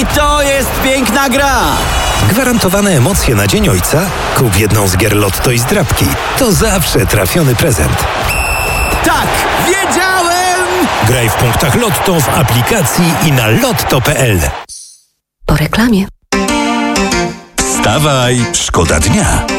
I to jest piękna gra! Gwarantowane emocje na Dzień Ojca? Kup jedną z gier Lotto i zdrabki. To zawsze trafiony prezent. Tak, wiedziałem! Graj w punktach Lotto w aplikacji i na lotto.pl. Po reklamie. Wstawaj, szkoda dnia.